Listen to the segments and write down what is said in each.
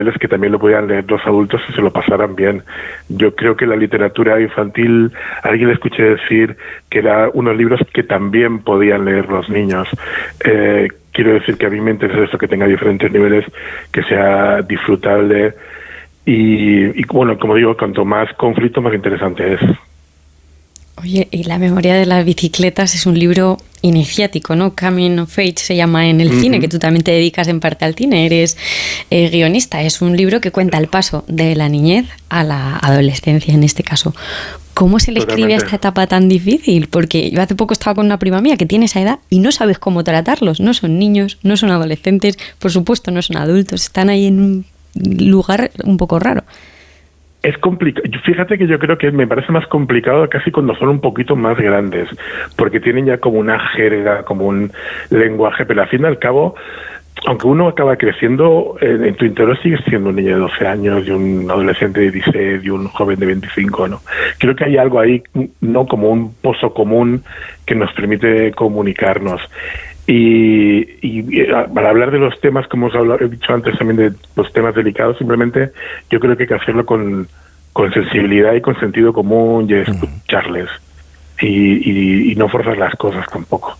que también lo podían leer los adultos y se lo pasaran bien. Yo creo que la literatura infantil, alguien le escuché decir que era unos libros que también podían leer los niños. Quiero decir que a mí me interesa eso, que tenga diferentes niveles, que sea disfrutable y bueno, como digo, cuanto más conflicto, más interesante es. Oye, y La memoria de las bicicletas es un libro iniciático, ¿no? Coming of Age se llama en el cine, que tú también te dedicas en parte al cine, eres guionista. Es un libro que cuenta el paso de la niñez a la adolescencia, en este caso. ¿Cómo se le escribe a esta etapa tan difícil? Porque yo hace poco estaba con una prima mía que tiene esa edad y no sabes cómo tratarlos. No son niños, no son adolescentes, por supuesto no son adultos, están ahí en un lugar un poco raro. Es complicado. Fíjate que yo creo que me parece más complicado casi cuando son un poquito más grandes, porque tienen ya como una jerga, como un lenguaje, pero al fin y al cabo, aunque uno acaba creciendo, en tu interior sigues siendo un niño de 12 años, de un adolescente de 16, de un joven de 25, ¿no? Creo que hay algo ahí, no como un pozo común que nos permite comunicarnos. Y para hablar de los temas, como he dicho antes también, de los temas delicados, simplemente yo creo que hay que hacerlo con sensibilidad y con sentido común y escucharles y no forzar las cosas tampoco.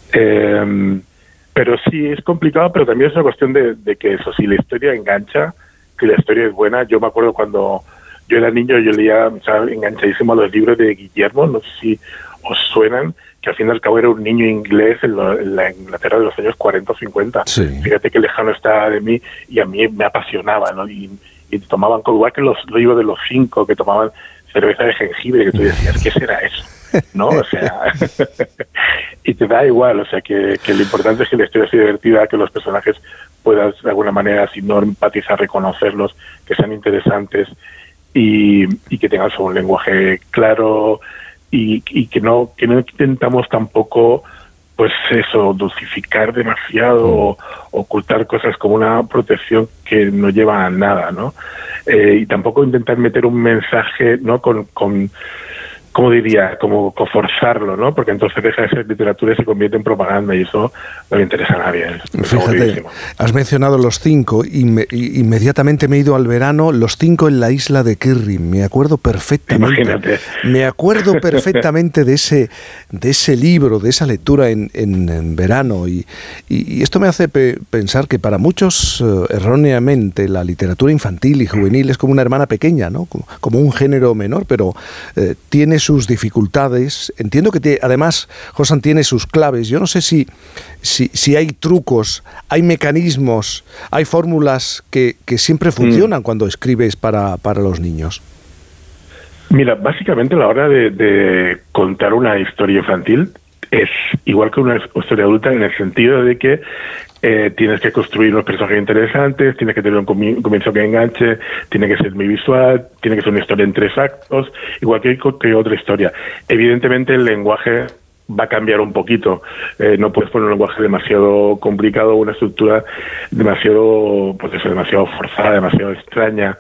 Pero sí es complicado, pero también es una cuestión de que eso, si la historia engancha, que la historia es buena. Yo me acuerdo cuando yo era niño, yo leía, ¿sabes?, enganchadísimo a los libros de Guillermo, no sé si os suenan, que al fin y al cabo era un niño inglés en la Inglaterra de los años 40 o 50. Sí. Fíjate qué lejano está de mí, y a mí me apasionaba, ¿no? Y tomaban, igual que los libros de los 5, que tomaban cerveza de jengibre, que tú decías, ¿qué será eso? ¿No? O sea, y te da igual, o sea, que lo importante es que la historia sea divertida, que los personajes puedas de alguna manera, si no empatizar, reconocerlos, que sean interesantes y que tengan un lenguaje claro, y que no intentamos tampoco, pues eso, dosificar demasiado o ocultar cosas como una protección que no lleva a nada, ¿no? Y tampoco intentar meter un mensaje, ¿no?, ¿cómo diría? Como forzarlo, ¿no? Porque entonces deja de ser literatura y se convierte en propaganda, y eso no le interesa a nadie. Fíjate, has mencionado los 5 y inmediatamente me he ido al verano, los 5 en la isla de Kirrin. Me acuerdo perfectamente. Imagínate. Me acuerdo perfectamente de ese libro, de esa lectura en verano. Y esto me hace pensar que para muchos, erróneamente, la literatura infantil y juvenil es como una hermana pequeña, ¿no? Como un género menor, pero tiene sus dificultades. Entiendo que además Josan tiene sus claves. Yo no sé si hay trucos, hay mecanismos, hay fórmulas que siempre funcionan cuando escribes para los niños. Mira, básicamente a la hora de contar una historia infantil es igual que una historia adulta, en el sentido de que tienes que construir unos personajes interesantes, tienes que tener un comienzo que enganche, tiene que ser muy visual, tiene que ser una historia en 3 actos, igual que otra historia. Evidentemente el lenguaje va a cambiar un poquito. No puedes poner un lenguaje demasiado complicado, una estructura demasiado forzada, demasiado extraña.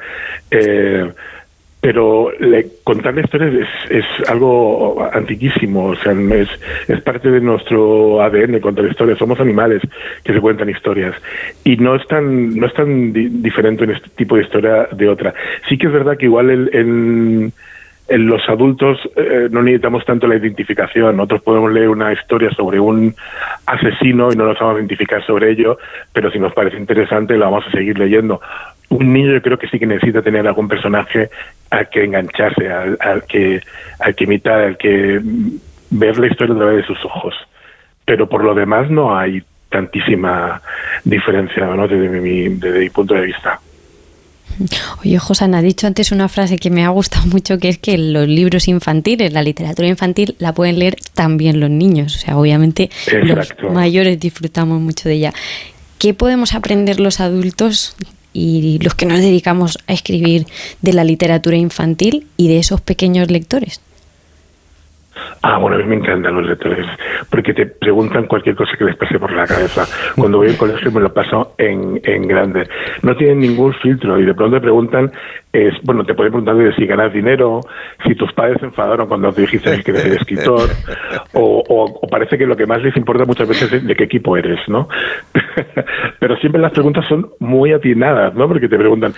Pero contar la historia es algo antiquísimo, o sea, es parte de nuestro ADN contar historias. Somos animales que se cuentan historias, y no es tan diferente en este tipo de historia de otra. Sí que es verdad que igual en los adultos no necesitamos tanto la identificación. Nosotros podemos leer una historia sobre un asesino y no nos vamos a identificar sobre ello, pero si nos parece interesante la vamos a seguir leyendo. Un niño, yo creo que sí que necesita tener algún personaje al que engancharse, al que imitar, al que ver la historia a través de sus ojos. Pero por lo demás no hay tantísima diferencia, ¿no?, desde mi punto de vista. Oye, Josan, ha dicho antes una frase que me ha gustado mucho, que es que los libros infantiles, la literatura infantil, la pueden leer también los niños. O sea, obviamente Exacto. Los mayores disfrutamos mucho de ella. ¿Qué podemos aprender los adultos y los que nos dedicamos a escribir de la literatura infantil y de esos pequeños lectores? Bueno, a mí me encantan los lectores, porque te preguntan cualquier cosa que les pase por la cabeza. Cuando voy al colegio me lo paso en grande. No tienen ningún filtro y de pronto te preguntan, te pueden preguntar de si ganas dinero, si tus padres se enfadaron cuando te dijiste que eres escritor, o parece que lo que más les importa muchas veces es de qué equipo eres, ¿no? Pero siempre las preguntas son muy atinadas, ¿no? Porque te preguntan,